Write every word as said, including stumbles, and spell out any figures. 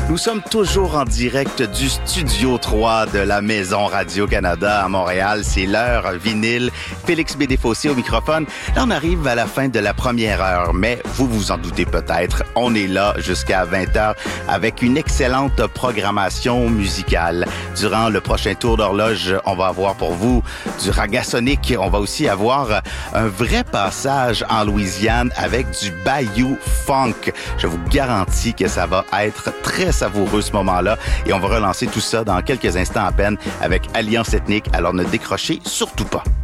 Nous sommes toujours en direct du Studio trois de la Maison Radio-Canada à Montréal. C'est l'heure vinyle. Félix B. Desfossés au microphone. Là, on arrive à la fin de la première heure, mais vous vous en doutez peut-être, on est là jusqu'à vingt heures avec une excellente programmation musicale. Durant le prochain tour d'horloge, on va avoir pour vous du ragasonic. On va aussi avoir un vrai passage en Louisiane avec du Bayou Funk. Je vous garantis que ça va être très savoureux ce moment-là et on va relancer tout ça dans quelques instants à peine avec Alliance Ethnique. Alors ne décrochez surtout pas.